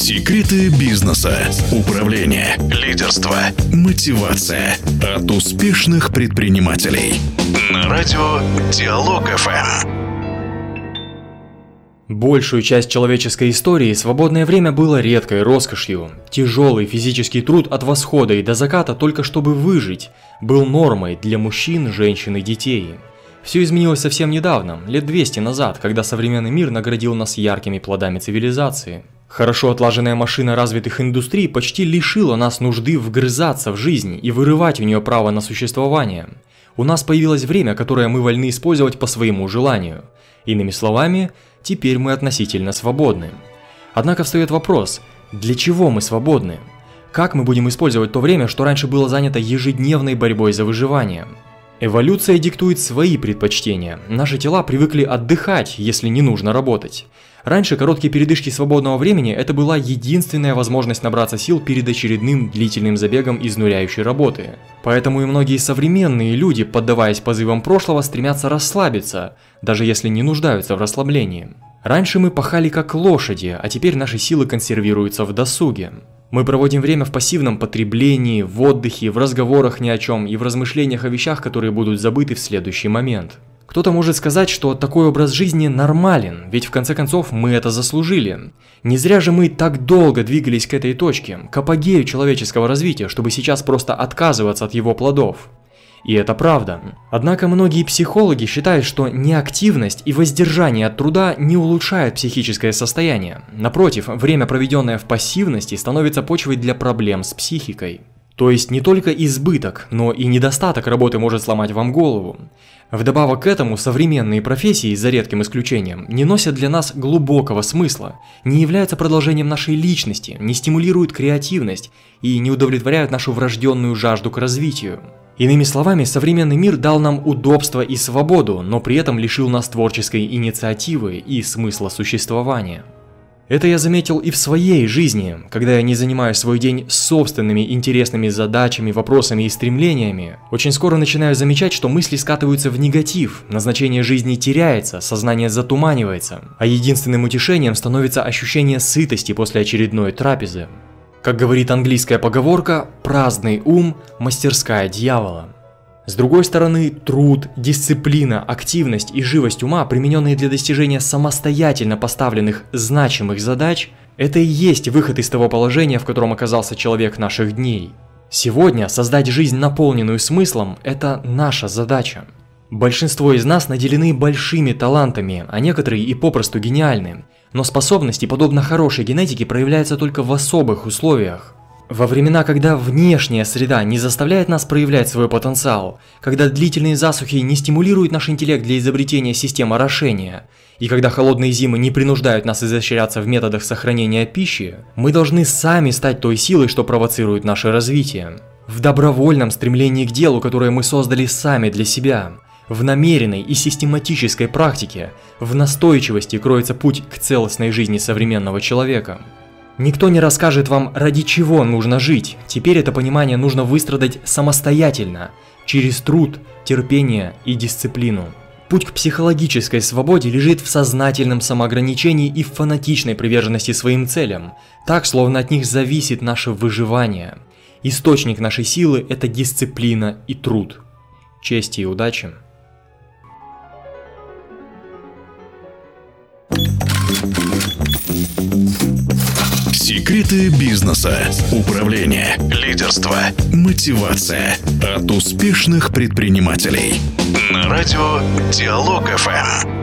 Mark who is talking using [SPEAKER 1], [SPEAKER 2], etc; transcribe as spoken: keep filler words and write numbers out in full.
[SPEAKER 1] Секреты бизнеса, управления, лидерства, мотивация от успешных предпринимателей. На радио Диалог эф эм.
[SPEAKER 2] Большую часть человеческой истории свободное время было редкой роскошью. Тяжелый физический труд от восхода и до заката только чтобы выжить был нормой для мужчин, женщин и детей. Все изменилось совсем недавно, лет двести назад, когда современный мир наградил нас яркими плодами цивилизации. Хорошо отлаженная машина развитых индустрий почти лишила нас нужды вгрызаться в жизнь и вырывать у нее право на существование. У нас появилось время, которое мы вольны использовать по своему желанию. Иными словами, теперь мы относительно свободны. Однако встает вопрос, для чего мы свободны? Как мы будем использовать то время, что раньше было занято ежедневной борьбой за выживание? Эволюция диктует свои предпочтения. Наши тела привыкли отдыхать, если не нужно работать. Раньше короткие передышки свободного времени – это была единственная возможность набраться сил перед очередным длительным забегом изнуряющей работы. Поэтому и многие современные люди, поддаваясь позывам прошлого, стремятся расслабиться, даже если не нуждаются в расслаблении. Раньше мы пахали как лошади, а теперь наши силы консервируются в досуге. Мы проводим время в пассивном потреблении, в отдыхе, в разговорах ни о чем и в размышлениях о вещах, которые будут забыты в следующий момент. Кто-то может сказать, что такой образ жизни нормален, ведь в конце концов мы это заслужили. Не зря же мы так долго двигались к этой точке, к апогею человеческого развития, чтобы сейчас просто отказываться от его плодов. И это правда. Однако многие психологи считают, что неактивность и воздержание от труда не улучшают психическое состояние. Напротив, время, проведенное в пассивности, становится почвой для проблем с психикой. То есть не только избыток, но и недостаток работы может сломать вам голову. Вдобавок к этому современные профессии, за редким исключением, не носят для нас глубокого смысла, не являются продолжением нашей личности, не стимулируют креативность и не удовлетворяют нашу врожденную жажду к развитию. Иными словами, современный мир дал нам удобство и свободу, но при этом лишил нас творческой инициативы и смысла существования. Это я заметил и в своей жизни, когда я не занимаю свой день собственными интересными задачами, вопросами и стремлениями. Очень скоро начинаю замечать, что мысли скатываются в негатив, назначение жизни теряется, сознание затуманивается, а единственным утешением становится ощущение сытости после очередной трапезы. Как говорит английская поговорка, праздный ум – мастерская дьявола. С другой стороны, труд, дисциплина, активность и живость ума, примененные для достижения самостоятельно поставленных значимых задач, это и есть выход из того положения, в котором оказался человек наших дней. Сегодня создать жизнь, наполненную смыслом – это наша задача. Большинство из нас наделены большими талантами, а некоторые и попросту гениальны. Но способности, подобно хорошей генетике, проявляются только в особых условиях. Во времена, когда внешняя среда не заставляет нас проявлять свой потенциал, когда длительные засухи не стимулируют наш интеллект для изобретения систем орошения, и когда холодные зимы не принуждают нас изощряться в методах сохранения пищи, мы должны сами стать той силой, что провоцирует наше развитие. В добровольном стремлении к делу, которое мы создали сами для себя, в намеренной и систематической практике, в настойчивости кроется путь к целостной жизни современного человека. Никто не расскажет вам, ради чего нужно жить, теперь это понимание нужно выстрадать самостоятельно, через труд, терпение и дисциплину. Путь к психологической свободе лежит в сознательном самоограничении и в фанатичной приверженности своим целям, так, словно от них зависит наше выживание. Источник нашей силы – это дисциплина и труд. Чести и удачи!
[SPEAKER 1] Секреты бизнеса, управления, лидерства, мотивация от успешных предпринимателей. На радио Диалог эф эм.